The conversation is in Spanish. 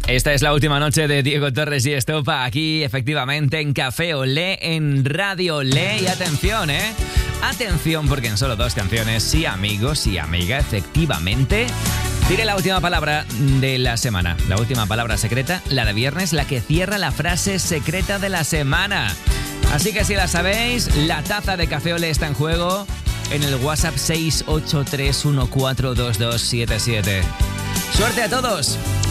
Esta es la última noche de Diego Torres y Estopa aquí, efectivamente, en Café Olé, en Radio Olé. Y atención, atención, porque en solo 2 canciones, sí, amigos, sí, amiga, efectivamente, diré la última palabra de la semana. La última palabra secreta, la de viernes, la que cierra la frase secreta de la semana. Así que si la sabéis, la taza de Café Olé está en juego en el WhatsApp 683142277. ¡Suerte a todos!